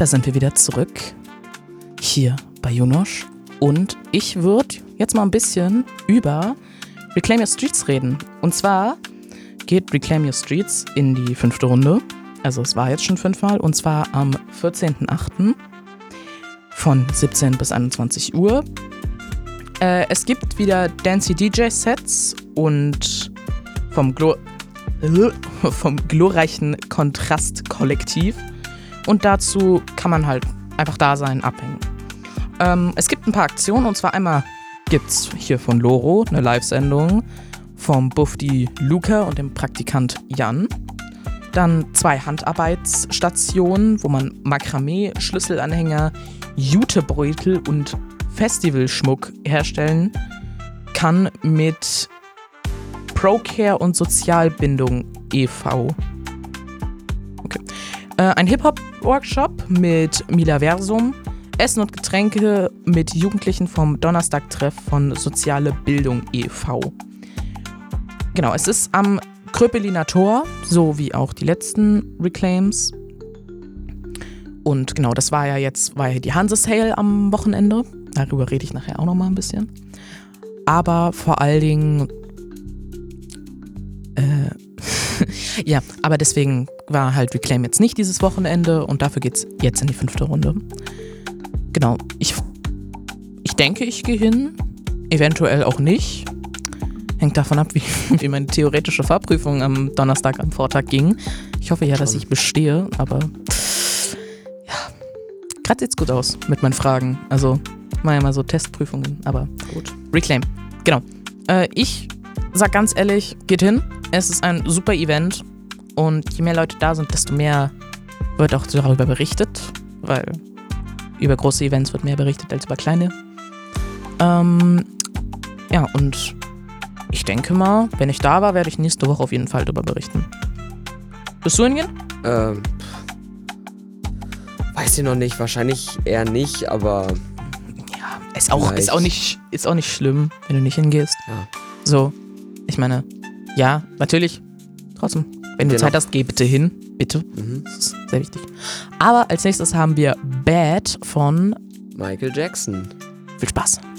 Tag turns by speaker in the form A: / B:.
A: da sind wir wieder zurück. Hier bei Junosch. Und ich würde jetzt mal ein bisschen über Reclaim Your Streets reden. Und zwar geht Reclaim Your Streets in die 5. Runde. Also es war jetzt schon 5-mal. Und zwar am 14.08. von 17 bis 21 Uhr. Es gibt wieder Dancy DJ-Sets und vom glorreichen Kontrast-Kollektiv. Und dazu kann man halt einfach da sein, abhängen. Es gibt ein paar Aktionen, und zwar einmal gibt's hier von Loro eine Live-Sendung vom Bufti Luca und dem Praktikant Jan. Dann 2 Handarbeitsstationen, wo man Makramee, Schlüsselanhänger, Jutebeutel und Festivalschmuck herstellen kann mit Procare und Sozialbindung e.V. Okay. Ein Hip-Hop-Workshop mit Milaversum, Essen und Getränke mit Jugendlichen vom Donnerstag-Treff von Soziale Bildung e.V. Genau, es ist am Kröpeliner Tor, so wie auch die letzten Reclaims. Und genau, das war ja die Hanse-Sale am Wochenende. Darüber rede ich nachher auch nochmal ein bisschen. Aber vor allen Dingen, ja, aber deswegen war halt Reclaim jetzt nicht dieses Wochenende und dafür geht's jetzt in die 5. Runde. Genau, ich denke, ich gehe hin, eventuell auch nicht. Hängt davon ab, wie meine theoretische Fahrprüfung am Donnerstag, am Vortag ging. Ich hoffe ja, dass ich bestehe, aber ja, gerade sieht's gut aus mit meinen Fragen. Also, war ja mal so Testprüfungen, aber gut. Reclaim, genau. Ich sag ganz ehrlich, geht hin. Es ist ein super Event und je mehr Leute da sind, desto mehr wird auch darüber berichtet, weil über große Events wird mehr berichtet als über kleine. Ja, und ich denke mal, wenn ich da war, werde ich nächste Woche auf jeden Fall darüber berichten. Bist du hingehen?
B: Weiß ich noch nicht, wahrscheinlich eher nicht, aber
A: ja, ist auch nicht schlimm, wenn du nicht hingehst.
B: Ja.
A: So, ich meine, ja, natürlich, trotzdem, wenn du Zeit hast, geh bitte hin, bitte. Das ist sehr wichtig. Aber als nächstes haben wir Bad von
B: Michael Jackson.
A: Viel Spaß.